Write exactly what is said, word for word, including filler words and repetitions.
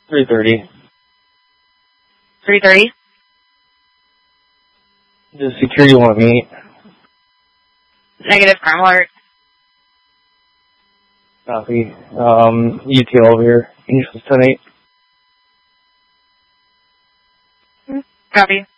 three thirty. three thirty? Does security want me? Negative, crime alert. Copy. Um, U T L over here. Angels ten eight. Copy.